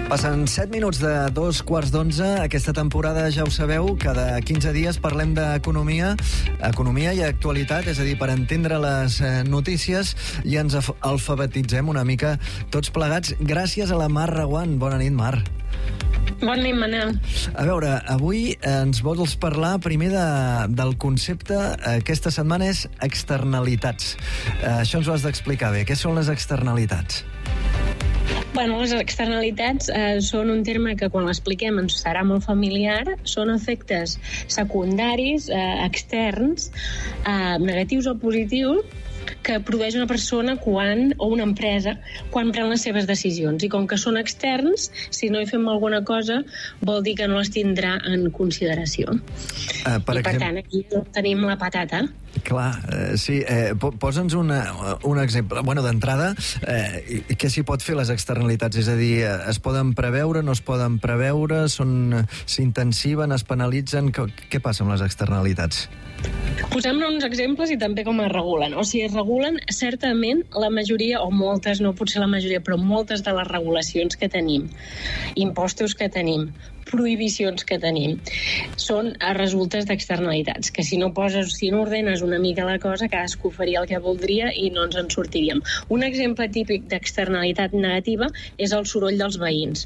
Passen 7 minuts de 2:15. Aquesta temporada, ja ho sabeu, cada 15 dies parlem d'economia i actualitat, és a dir, per entendre les notícies i ens alfabetitzem una mica tots plegats gràcies a la Mar Reguant. Bona nit, Mar. Bona nit, Manel. A veure, avui ens vols parlar primer del concepte, aquesta setmana és externalitats. Això ens ho has d'explicar bé. Què són les externalitats? Bueno, les externalitats són un terme que quan l'expliquem ens serà molt familiar. Són efectes secundaris, externs, negatius o positius, que produeix una persona o una empresa quan pren les seves decisions. I com que són externs, si no hi fem alguna cosa, vol dir que no les tindrà en consideració. Per tant, aquí tenim la patata. Clar, sí. Posa'ns un exemple. Bueno, d'entrada, què s'hi pot fer les externalitats? És a dir, es poden preveure, no es poden preveure, s'intensiven, es penalitzen? Què passa amb les externalitats? Posem-ne uns exemples i també com es regulen. O sigui, es regulen certament la majoria, o moltes, no potser la majoria, però moltes de les regulacions que tenim, impostos que tenim, prohibicions que tenim, són a resultes d'externalitats, que si no ordenes una mica la cosa, cadascú faria el que voldria i no ens en sortiríem. Un exemple típic d'externalitat negativa és el soroll dels veïns.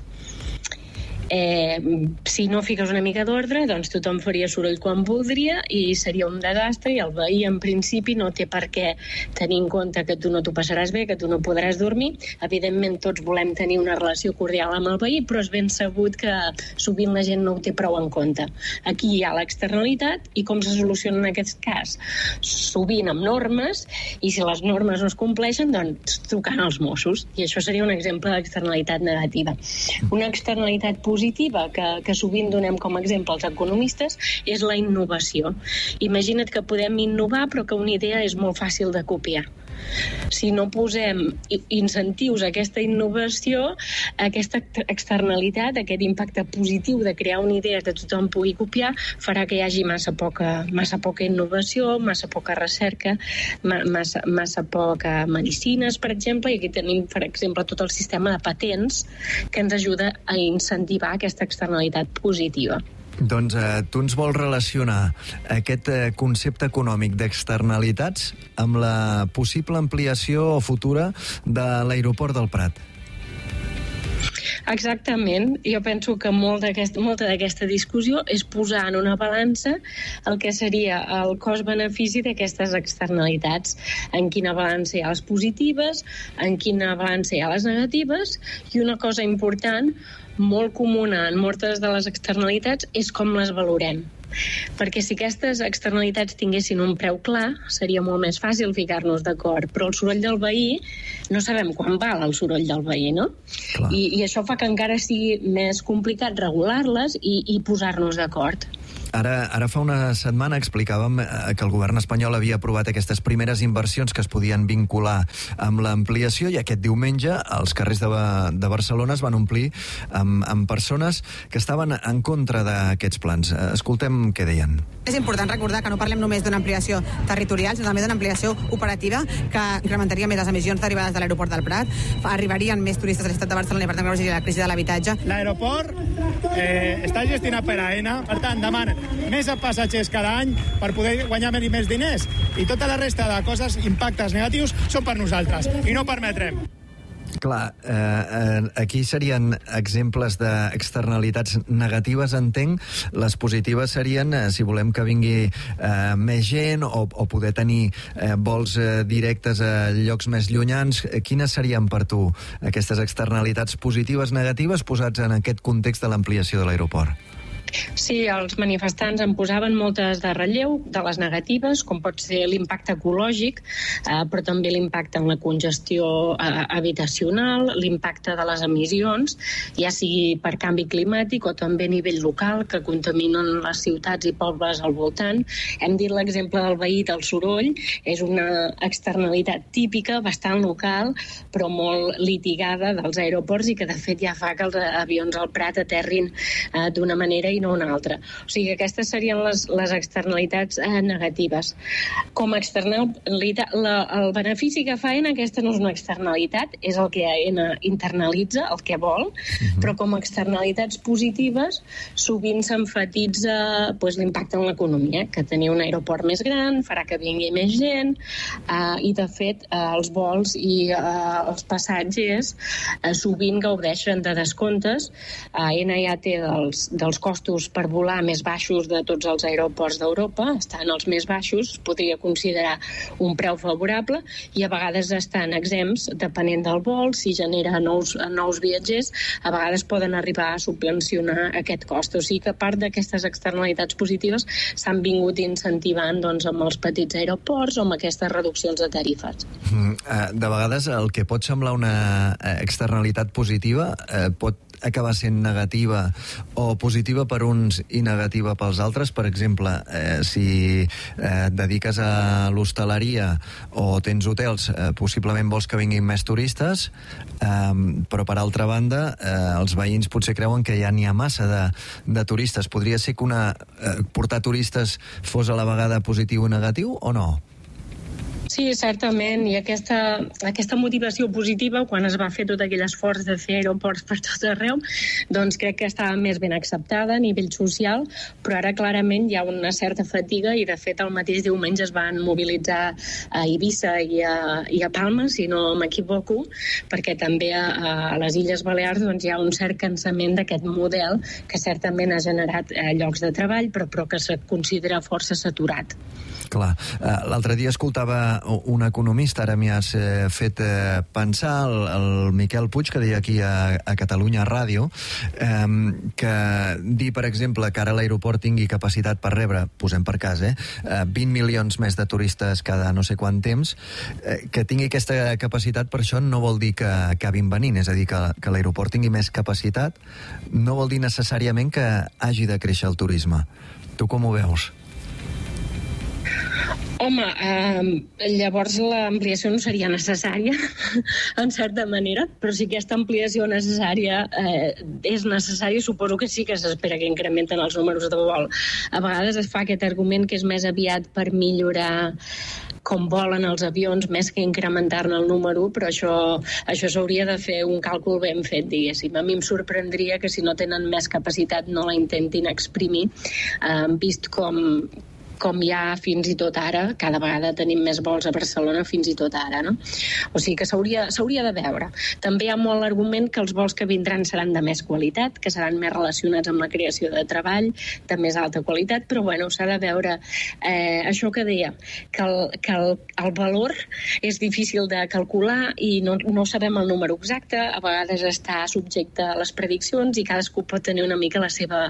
Si no fiques una mica d'ordre, doncs tothom faria soroll quan voldria i seria un desastre, i el veí en principi no té per què tenir en compte que tu no t'ho passaràs bé, que tu no podràs dormir. Evidentment tots volem tenir una relació cordial amb el veí, però és ben sabut que sovint la gent no ho té prou en compte. Aquí hi ha l'externalitat, i com se soluciona en aquest cas? Sovint amb normes, i si les normes no es compleixen, doncs trucant als Mossos, i això seria un exemple d'externalitat negativa. Una externalitat positiva que sovint donem com a exemple als economistes és la innovació. Imagina't que podem innovar però que una idea és molt fàcil de copiar. Si no posem incentius a aquesta innovació, aquesta externalitat, aquest impacte positiu de crear una idea que tothom pugui copiar, farà que hi hagi massa poca innovació, massa poca recerca, massa poca medicines, per exemple, i aquí tenim, per exemple, tot el sistema de patents que ens ajuda a incentivar aquesta externalitat positiva. Doncs tu ens vols relacionar aquest concepte econòmic d'externalitats amb la possible ampliació futura de l'aeroport del Prat. Exactament. Jo penso que molta d'aquesta discussió és posar en una balança el que seria el cost-benefici d'aquestes externalitats. En quina balança hi ha les positives, en quina balança hi ha les negatives, i una cosa important, molt comuna en moltes de les externalitats, és com les valorem. Perquè si aquestes externalitats tinguessin un preu clar, seria molt més fàcil ficar-nos d'acord. Però el soroll del veí, no sabem quan val el soroll del veí, no? I això fa que encara sigui més complicat regular-les i posar-nos d'acord. Ara fa una setmana explicàvem que el govern espanyol havia aprovat aquestes primeres inversions que es podien vincular amb l'ampliació, i aquest diumenge els carrers de Barcelona es van omplir amb persones que estaven en contra d'aquests plans. Escoltem què deien. És important recordar que no parlem només d'una ampliació territorial, sinó també d'una ampliació operativa que incrementaria més les emissions derivades de l'aeroport del Prat, arribarien més turistes a la ciutat de Barcelona i per tant la crisi de l'habitatge. L'aeroport està gestionat per AENA, per tant demanen més passatgers cada any per poder guanyar més diners, i tota la resta de coses, impactes negatius, són per nosaltres i no permetrem. Clar, aquí serien exemples d'externalitats negatives, entenc. Les positives serien, si volem que vingui més gent o poder tenir vols directes a llocs més llunyans. Quines serien per tu aquestes externalitats positives, negatives, posats en aquest context de l'ampliació de l'aeroport? Sí, els manifestants en posaven moltes de relleu, de les negatives, com pot ser l'impacte ecològic, però també l'impacte en la congestió habitacional, l'impacte de les emissions, ja sigui per canvi climàtic o també a nivell local, que contaminen les ciutats i pobles al voltant. Hem dit l'exemple del veí del soroll, és una externalitat típica, bastant local, però molt litigada dels aeroports i que de fet ja fa que els avions al Prat aterrin d'una manera i no una altra. O sigui que aquestes serien les externalitats negatives. Com a externalitat, el benefici que fa AENA, aquesta no és una externalitat, és el que AENA internalitza, el que vol, però com a externalitats positives sovint s'emfatitza l'impacte en l'economia, que tenir un aeroport més gran farà que vingui més gent, i de fet els vols i els passatgers sovint gaudeixen de descomptes. AENA ja té dels costos per volar més baixos de tots els aeroports d'Europa, estan els més baixos, podria considerar un preu favorable, i a vegades estan exempts, depenent del vol, si genera nous viatgers, a vegades poden arribar a subvencionar aquest cost. O sigui que a part d'aquestes externalitats positives s'han vingut incentivant amb els petits aeroports o amb aquestes reduccions de tarifes. De vegades el que pot semblar una externalitat positiva pot acabar sent negativa o positiva per uns i negativa pels altres. Per exemple, si et dediques a l'hostaleria o tens hotels, possiblement vols que vinguin més turistes, però per altra banda els veïns potser creuen que ja n'hi ha massa de turistes. Podria ser que portar turistes fos a la vegada positiu o negatiu o no? Sí, certament, i aquesta motivació positiva, quan es va fer tot aquell esforç de fer aeroports per tot arreu, doncs crec que estava més ben acceptada a nivell social, però ara clarament hi ha una certa fatiga, i de fet el mateix diumenge es van mobilitzar a Eivissa i a Palma, si no m'equivoco, perquè també a les Illes Balears hi ha un cert cansament d'aquest model que certament ha generat llocs de treball, però que se considera força saturat. Clar. L'altre dia escoltava un economista, ara m'hi has fet pensar, el Miquel Puig, que deia aquí a Catalunya Ràdio, que dir, per exemple, que ara l'aeroport tingui capacitat per rebre, posem per cas, 20 milions més de turistes cada no sé quant temps, que tingui aquesta capacitat, per això no vol dir que acabin venint, és a dir, que l'aeroport tingui més capacitat, no vol dir necessàriament que hagi de créixer el turisme. Tu com ho veus? Home, llavors l'ampliació no seria necessària, en certa manera, però si aquesta ampliació necessària és necessària, suposo que sí que s'espera que incrementen els números de vol. A vegades es fa aquest argument que és més aviat per millorar com volen els avions, més que incrementar-ne el número, però això s'hauria de fer un càlcul ben fet, diguéssim. A mi em sorprendria que si no tenen més capacitat no la intentin exprimir, vist com ja fins i tot ara, cada vegada tenim més vols a Barcelona fins i tot ara, no? O sigui que s'hauria de veure. També hi ha molt l'argument que els vols que vindran seran de més qualitat, que seran més relacionats amb la creació de treball, de més alta qualitat, però bueno, s'ha de veure això que deia, que el valor és difícil de calcular i no sabem el número exacte, a vegades està subjecte a les prediccions i cadascú pot tenir una mica la seva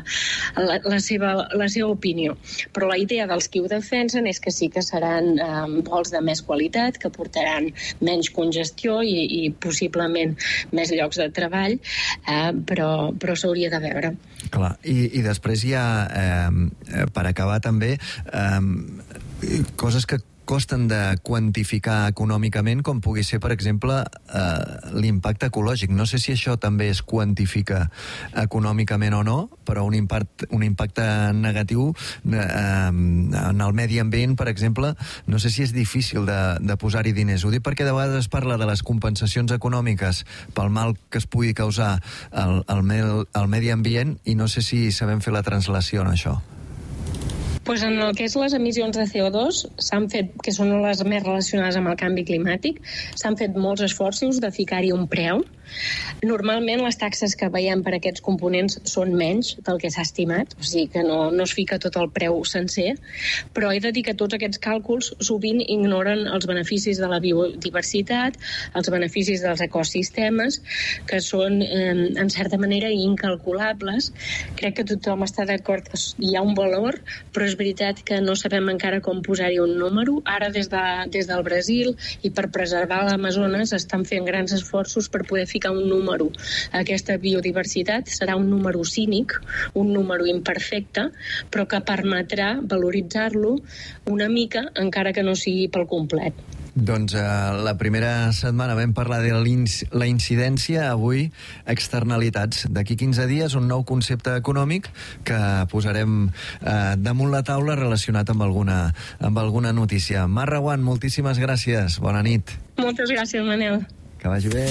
opinió. Però la idea dels qui ho defensen és que sí que seran vols de més qualitat, que portaran menys congestió i possiblement més llocs de treball, però s'hauria de veure. Clar, i després hi ha, per acabar també, coses que costen de quantificar econòmicament, com pugui ser, per exemple, l'impacte ecològic. No sé si això també es quantifica econòmicament o no, però un impacte negatiu en el medi ambient, per exemple, no sé si és difícil de posar-hi diners. Ho dic perquè de vegades es parla de les compensacions econòmiques pel mal que es pugui causar al medi ambient i no sé si sabem fer la translació en això. Pues en el que és les emissions de CO2 s'han fet, que són les més relacionades amb el canvi climàtic, s'han fet molts esforços de ficar-hi un preu. Normalment les taxes que veiem per aquests components són menys del que s'ha estimat, o sigui que no es fica tot el preu sencer, però he de dir que tots aquests càlculs sovint ignoren els beneficis de la biodiversitat, els beneficis dels ecosistemes, que són en certa manera incalculables. Crec que tothom està d'acord que hi ha un valor, però és veritat que no sabem encara com posar-hi un número. Ara des del Brasil i per preservar l'Amazones estan fent grans esforços per poder ficar un número a aquesta biodiversitat. Serà un número cínic, un número imperfecte, però que permetrà valoritzar-lo una mica, encara que no sigui pel complet. Doncs la primera setmana vam parlar de la incidència, avui externalitats. D'aquí 15 dies un nou concepte econòmic que posarem damunt la taula relacionat amb alguna notícia. Mar Reguant, moltíssimes gràcies. Bona nit. Moltes gràcies, Manel. Que vagi bé.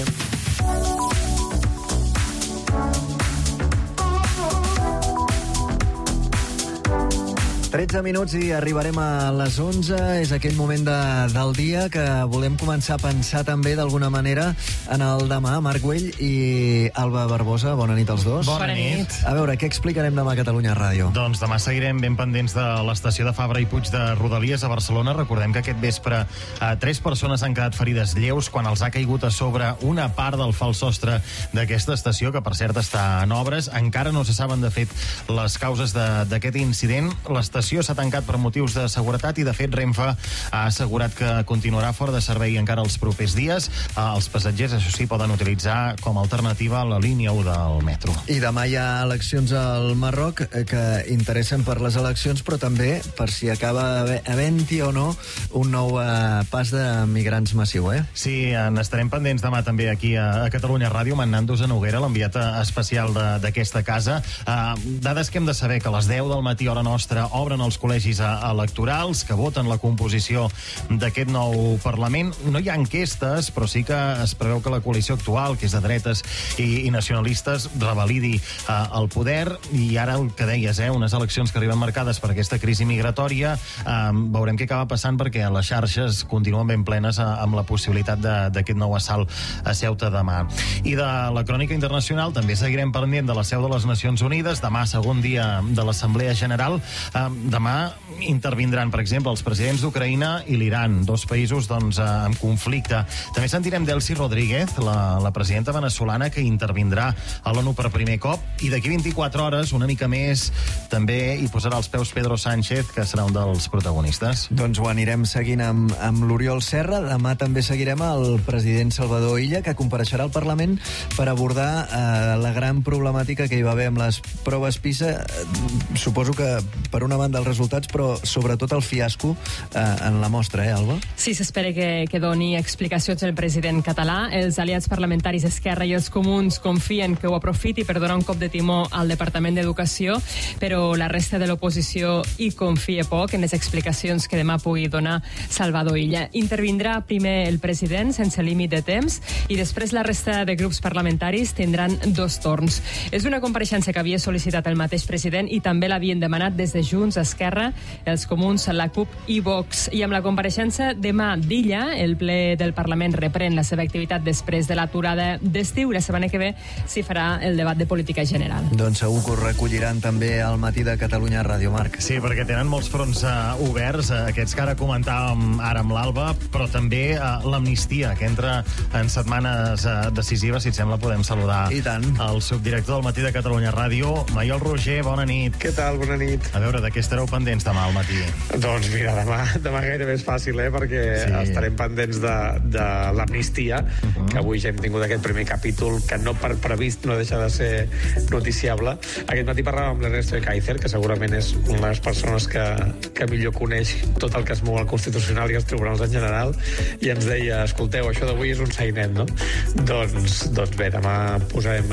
13 minuts i arribarem a les 11. És aquell moment del dia que volem començar a pensar també d'alguna manera en el demà. Marc Güell i Alba Barbosa, bona nit als dos. Bona nit. A veure, què explicarem demà a Catalunya Ràdio? Doncs demà seguirem ben pendents de l'estació de Fabra i Puig de Rodalies a Barcelona. Recordem que aquest vespre 3 persones han quedat ferides lleus quan els ha caigut a sobre una part del fals sostre d'aquesta estació, que per cert està en obres. Encara no se saben de fet les causes d'aquest incident. L'estació s'ha tancat per motius de seguretat i de fet Renfe ha assegurat que continuarà fora de servei encara els propers dies. Els passatgers, això sí, poden utilitzar com a alternativa la línia 1 del metro. I demà hi ha eleccions al Marroc que interessen per les eleccions, però també per si acaba havent-hi o no un nou pas de migrants massiu, Sí, n'estarem pendents demà també aquí a Catalunya Ràdio amb en Nando Zanoguera, l'enviat especial d'aquesta casa. Dades que hem de saber, que a les 10 del matí hora nostra obren els col·legis electorals que voten la composició d'aquest nou Parlament. No hi ha enquestes, però sí que es preveu que la coalició actual, que és de dretes i nacionalistes, revalidi el poder. I ara el que deies, unes eleccions que arriben marcades per aquesta crisi migratòria, veurem què acaba passant, perquè les xarxes continuen ben plenes amb la possibilitat d'aquest nou assalt a Ceuta demà. I de la crònica internacional també seguirem pendent de la seu de les Nacions Unides. Demà, segon dia de l'Assemblea General. Demà intervindran, per exemple, els presidents d'Ucraïna i l'Iran, dos països en conflicte. També sentirem Delcy Rodríguez, la presidenta venezolana, que intervindrà a l'ONU per primer cop, i d'aquí 24 hores, una mica més, també hi posarà els peus Pedro Sánchez, que serà un dels protagonistes. Doncs ho anirem seguint amb l'Oriol Serra. Demà també seguirem el president Salvador Illa, que compareixerà al Parlament per abordar la gran problemàtica que hi va haver amb les proves PISA. Suposo que per una banda els resultats, però sobretot el fiasco en la mostra, Alba? Sí, s'espera que doni explicacions el president català. Els aliats parlamentaris Esquerra i els Comuns confien que ho aprofiti per donar un cop de timó al Departament d'Educació, però la resta de l'oposició hi confia poc en les explicacions que demà pugui donar Salvador Illa. Intervindrà primer el president sense límit de temps i després la resta de grups parlamentaris tindran 2 torns. És una compareixença que havia sol·licitat el mateix president i també l'havien demanat des de Junts, Esquerra, els Comuns, la CUP i Vox. I amb la compareixença demà d'Illa, el ple del Parlament reprèn la seva activitat després de l'aturada d'estiu i la setmana que ve s'hi farà el debat de política general. Doncs segur que ho recolliran també al matí de Catalunya Ràdio, Marc. Sí, perquè tenen molts fronts oberts, aquests que ara comentàvem ara amb l'Alba, però també l'amnistia, que entra en setmanes decisives. Si et sembla, podem saludar el subdirector del matí de Catalunya Ràdio, Maiol Roger. Bona nit. Què tal? Bona nit. A veure, de què estareu pendents demà al matí? Doncs mira, demà gairebé és fàcil, perquè estarem pendents de l'amnistia, que avui ja hem tingut aquest primer capítol, que no per previst no deixa de ser noticiable. Aquest matí parlàvem amb l'Ernesto Ekaizer, que segurament és una de les persones que millor coneix tot el que es mou al Constitucional i als tribunals en general, i ens deia, escolteu, això d'avui és un sainet, no? Doncs bé, demà posarem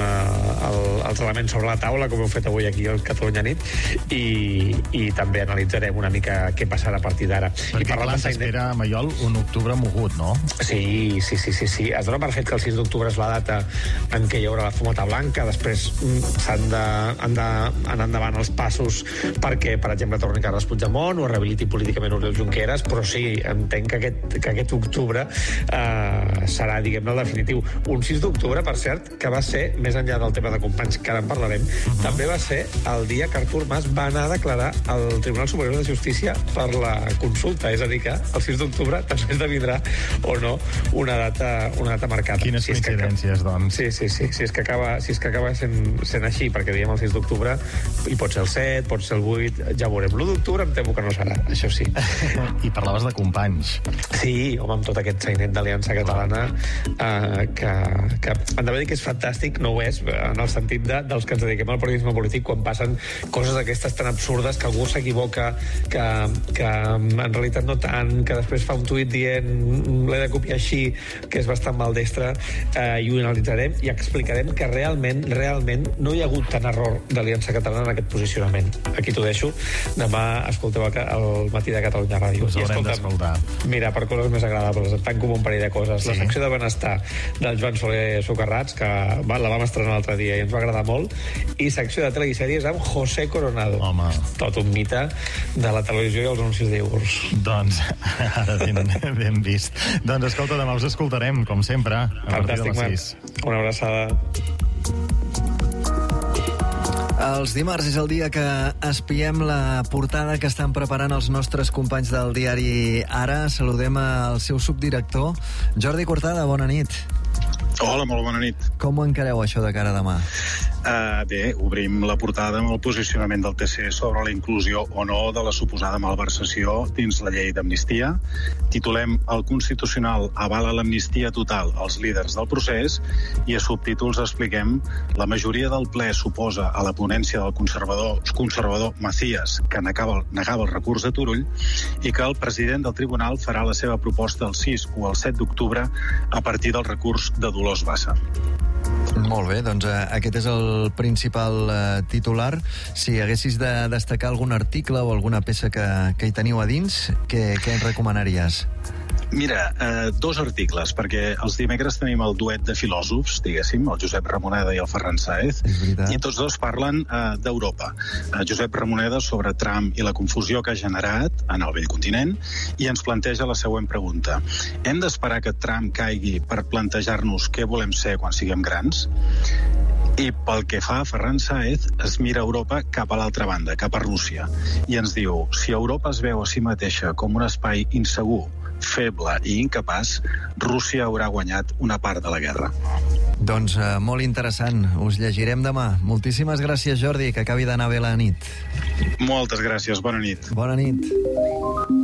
els elements sobre la taula, com heu fet avui aquí al Catalunya Nit, i també analitzarem una mica què passarà a partir d'ara. Perquè clar, s'espera, Maiol, un octubre mogut, no? Sí. Es dona per fet que el 6 d'octubre és la data en què hi haurà la fumata blanca, després s'han d'anar endavant els passos perquè, per exemple, torni Carles Puigdemont o rehabiliti políticament Oriol Junqueras, però sí, entenc que aquest octubre serà, diguem-ne, el definitiu. Un 6 d'octubre, per cert, que va ser, més enllà del tema de companys, que ara en parlarem, també va ser el dia que Artur Mas va anar a declarar al Tribunal Superior de Justícia per la consulta, és a dir que el 6 d'octubre també esdevindrà o no una data marcada. Quines coincidències, doncs. Sí, si és que acaba sent així, perquè diem el 6 d'octubre, i pot ser el 7, pot ser el 8, ja veurem. L'1 d'octubre em temo que no serà, això sí. I parlaves de companys. Sí, home, amb tot aquest sainet d'Aliança Catalana, que hem de dir que és fantàstic, no ho és, en el sentit dels que ens dediquem al periodisme polític, quan passen coses d'aquestes tan absurdes que algú ningú s'equivoca, que en realitat no tant, que després fa un tuit dient l'he de copiar així, que és bastant maldestre, i ho analitzarem i explicarem que realment no hi ha hagut tant error d'Aliança Catalana en aquest posicionament. Aquí t'ho deixo. Demà escolteu el Matí de Catalunya Ràdio. Us haurem d'escoltar. Mira, per coses més agradables, tant com un parell de coses. La secció de benestar del Joan Soler Socarrats, que la vam estrenar l'altre dia i ens va agradar molt, i secció de telesèries amb José Coronado. Home. Tot un mite de la televisió i els anuncis d'iogurts. Doncs, ara ben vist. Doncs escolta, demà us escoltarem, com sempre, a partir de les 6. Una abraçada. Els dimarts és el dia que espiem la portada que estan preparant els nostres companys del diari Ara. Saludem al seu subdirector, Jordi Cortada, bona nit. Hola, molt bona nit. Com ho encareu, això de cara a demà? Bé, obrim la portada amb el posicionament del TC sobre la inclusió o no de la suposada malversació dins la llei d'amnistia. Titulem El Constitucional avala l'amnistia total als líders del procés i a subtítols expliquem la majoria del ple s'oposa a la ponència del conservador Macías, que negava el recurs de Turull, i que el president del tribunal farà la seva proposta el 6 o el 7 d'octubre a partir del recurs de Dolors Bassa. Molt bé, doncs aquest és el principal titular. Si haguessis de destacar algun article o alguna peça que hi teniu a dins, què ens recomanaries? Mira, dos articles, perquè els dimecres tenim el duet de filòsofs, diguéssim, el Josep Ramoneda i el Ferran Sáez, i tots dos parlen d'Europa. Josep Ramoneda sobre Trump i la confusió que ha generat en el vell continent, i ens planteja la següent pregunta. Hem d'esperar que Trump caigui per plantejar-nos què volem ser quan siguem grans? I pel que fa a Ferran Sáez, es mira Europa cap a l'altra banda, cap a Rússia, i ens diu, si Europa es veu a si mateixa com un espai insegur, feble i incapaç, Rússia haurà guanyat una part de la guerra. Doncs molt interessant. Us llegirem demà. Moltíssimes gràcies, Jordi, que acabi d'anar bé la nit. Moltes gràcies. Bona nit. Bona nit.